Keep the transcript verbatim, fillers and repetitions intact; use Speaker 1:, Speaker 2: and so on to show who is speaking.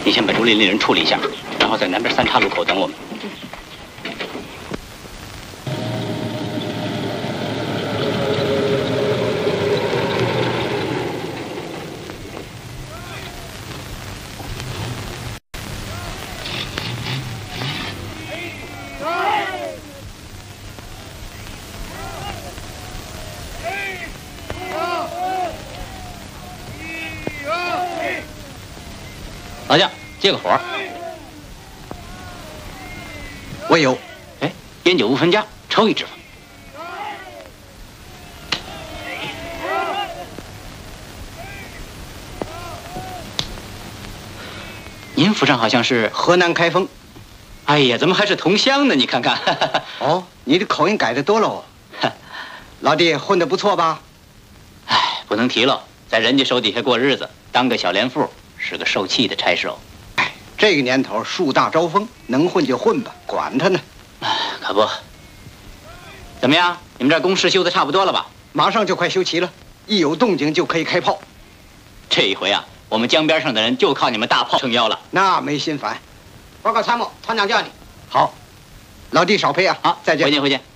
Speaker 1: 你先把竹林里人处理一下，然后在南边三岔路口等我们。 老将，借个火。
Speaker 2: 我有。
Speaker 1: 哎，烟酒不分家，抽一支吧。您府上好像是
Speaker 2: 河南开封。
Speaker 1: 哎呀，怎么还是同乡呢？你看看。
Speaker 2: 哦，你的口音改得多喽。老弟混得不错吧？
Speaker 1: 哎，不能提了，在人家手底下过日子，当个小连副。 是个受气的差事哦。
Speaker 2: 哎，这个年头树大招风，能混就混吧，管他呢。
Speaker 1: 哎，可不。怎么样？你们这工事修的差不多了吧？
Speaker 2: 马上就快修齐了，一有动静就可以开炮。
Speaker 1: 这一回啊，我们江边上的人就靠你们大炮撑腰了。
Speaker 2: 那没心烦。报告参谋，团长叫你。好，老弟少陪啊。
Speaker 1: 好，
Speaker 2: 再见。
Speaker 1: 回见，回见。